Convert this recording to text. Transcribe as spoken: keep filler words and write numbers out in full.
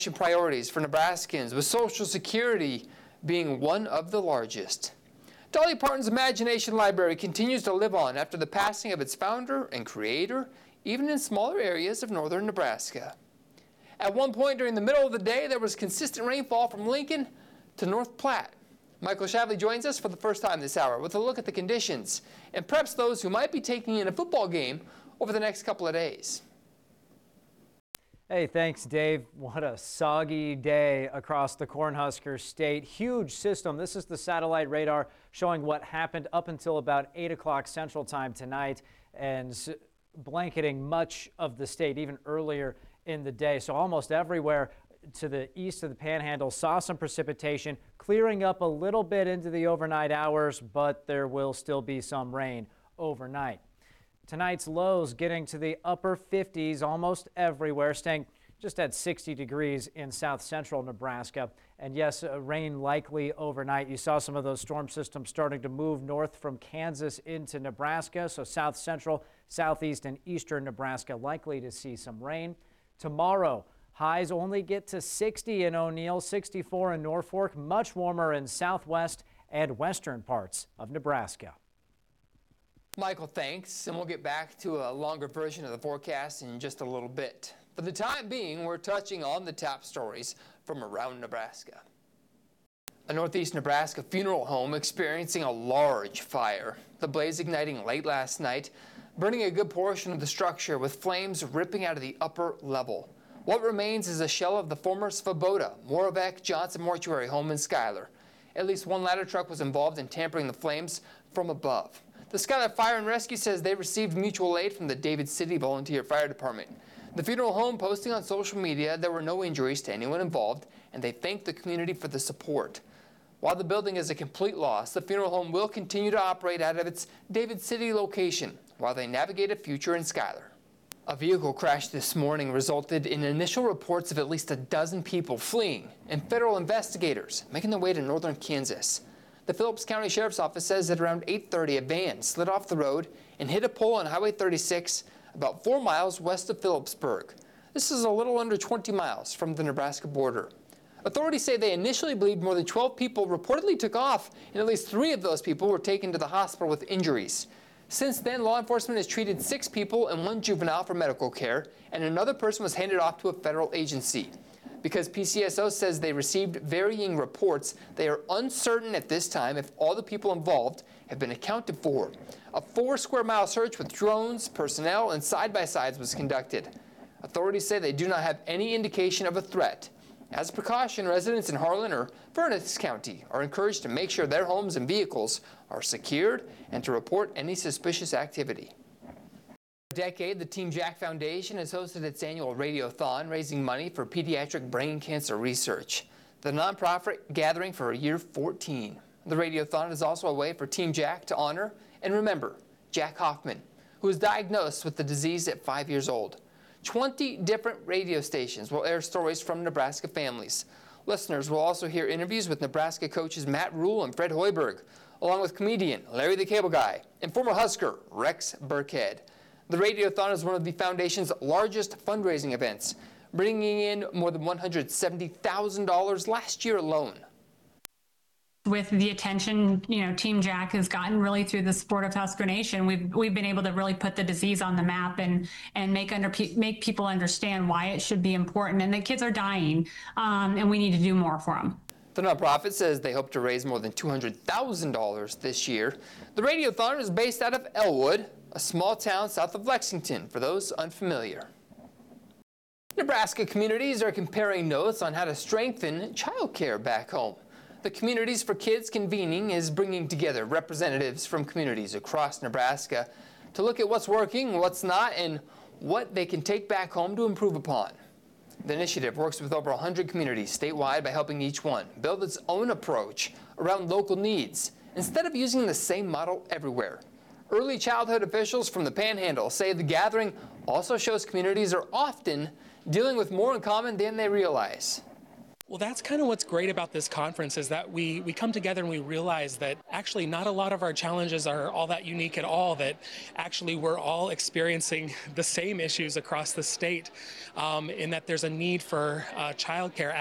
Priorities for Nebraskans, with Social Security being one of the largest. Dolly Parton's Imagination Library continues to live on after the passing of its founder and creator, even in smaller areas of northern Nebraska. At one point during the middle of the day, there was consistent rainfall from Lincoln to North Platte. Michael Shavley joins us for the first time this hour with a look at the conditions and preps those who might be taking in a football game over the next couple of days. Hey, thanks, Dave. What a soggy day across the Cornhusker State. Huge system. This is the satellite radar showing what happened up until about eight o'clock Central Time tonight and blanketing much of the state even earlier in the day. So almost everywhere to the east of the Panhandle saw some precipitation, clearing up a little bit into the overnight hours, but there will still be some rain overnight. Tonight's lows getting to the upper fifties almost everywhere, staying just at sixty degrees in south central Nebraska. And yes, uh, rain likely overnight. You saw some of those storm systems starting to move north from Kansas into Nebraska. So south central, southeast, and eastern Nebraska likely to see some rain. Tomorrow, highs only get to sixty in O'Neill, sixty-four in Norfolk, much warmer in southwest and western parts of Nebraska. Michael, thanks, and we'll get back to a longer version of the forecast in just a little bit. For the time being, we're touching on the top stories from around Nebraska. A northeast Nebraska funeral home experiencing a large fire. The blaze igniting late last night, burning a good portion of the structure with flames ripping out of the upper level. What remains is a shell of the former Svoboda Moravec Johnson Mortuary home in Schuyler. At least one ladder truck was involved in tampering the flames from above. The Schuyler Fire and Rescue says they received mutual aid from the David City Volunteer Fire Department. The funeral home posting on social media there were no injuries to anyone involved, and they thanked the community for the support. While the building is a complete loss, the funeral home will continue to operate out of its David City location while they navigate a future in Schuyler. A vehicle crash this morning resulted in initial reports of at least a dozen people fleeing and federal investigators making their way to northern Kansas. The Phillips County Sheriff's Office says at around eight thirty, a van slid off the road and hit a pole on Highway thirty-six about four miles west of Phillipsburg. This is a little under twenty miles from the Nebraska border. Authorities say they initially believed more than twelve people reportedly took off, and at least three of those people were taken to the hospital with injuries. Since then, law enforcement has treated six people and one juvenile for medical care, and another person was handed off to a federal agency. Because P C S O says they received varying reports, they are uncertain at this time if all the people involved have been accounted for. A four square mile search with drones, personnel, and side-by-sides was conducted. Authorities say they do not have any indication of a threat. As a precaution, residents in Harlan or Furnace County are encouraged to make sure their homes and vehicles are secured and to report any suspicious activity. For a decade, the Team Jack Foundation has hosted its annual Radiothon, raising money for pediatric brain cancer research. The nonprofit gathering for year fourteen. The Radiothon is also a way for Team Jack to honor and remember Jack Hoffman, who was diagnosed with the disease at five years old. twenty different radio stations will air stories from Nebraska families. Listeners will also hear interviews with Nebraska coaches Matt Rule and Fred Hoiberg, along with comedian Larry the Cable Guy and former Husker Rex Burkhead. The Radiothon is one of the foundation's largest fundraising events, bringing in more than one hundred seventy thousand dollars last year alone. With the attention, you know, Team Jack has gotten really through the sport of Husker Nation, we've we've been able to really put the disease on the map and and make under make people understand why it should be important and that kids are dying, um, and we need to do more for them. The nonprofit says they hope to raise more than two hundred thousand dollars this year. The Radiothon is based out of Elwood, a small town south of Lexington, for those unfamiliar. Nebraska communities are comparing notes on how to strengthen child care back home. The Communities for Kids Convening is bringing together representatives from communities across Nebraska to look at what's working, what's not, and what they can take back home to improve upon. The initiative works with over one hundred communities statewide by helping each one build its own approach around local needs instead of using the same model everywhere. Early childhood officials from the Panhandle say the gathering also shows communities are often dealing with more in common than they realize. Well, that's kind of what's great about this conference is that we, we come together and we realize that actually not a lot of our challenges are all that unique at all, that actually we're all experiencing the same issues across the state, um, in that there's a need for uh, childcare